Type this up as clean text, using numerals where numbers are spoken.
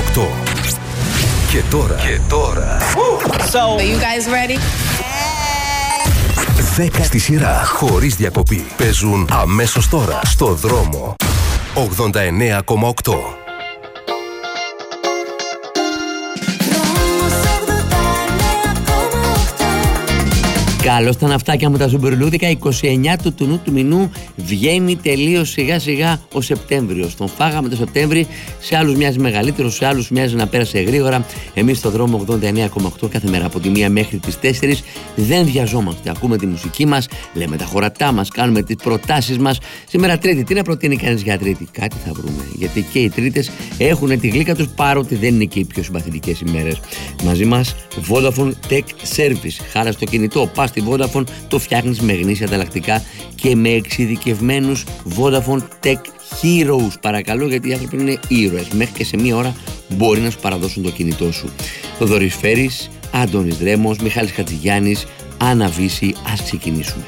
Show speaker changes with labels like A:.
A: Και τώρα.
B: So, are you guys ready?
A: 10 στη σειρά, χωρίς διακοπή. Παίζουν αμέσως τώρα στο δρόμο. 89,8.
C: Καλώς τα ναυτάκια μου τα ζουμπερλούδικα. 29 του τουνού του μηνού βγαίνει τελείως σιγά σιγά ο Σεπτέμβριος. Τον φάγαμε το Σεπτέμβρη, σε άλλους μοιάζει μεγαλύτερο, σε άλλους μοιάζει να πέρασε γρήγορα. Εμείς στο δρόμο 89,8 κάθε μέρα από τη 1 μέχρι τις 4 δεν βιαζόμαστε. Ακούμε τη μουσική μας, λέμε τα χωρατά μας, κάνουμε τις προτάσεις μας. Σήμερα Τρίτη, τι να προτείνει κανείς για Τρίτη? Κάτι θα βρούμε. Γιατί και οι Τρίτες έχουν τη γλύκα τους, παρότι δεν είναι και οι πιο συμπαθητικές ημέρες. Μαζί μας Vodafone Tech Service. Χάρα στο κινητό, πας στη Vodafone, το φτιάχνεις με γνήσια ανταλλακτικά και με εξειδικευμένους Vodafone Tech Heroes. Παρακαλώ, γιατί οι άνθρωποι είναι ήρωες. Μέχρι και σε μία ώρα μπορεί να σου παραδώσουν το κινητό σου. Θοδωρής Φέρης, Άντωνης Δρέμος, Μιχάλης Χατζηγιάννης, Άννα Βύση. Ας ξεκινήσουμε.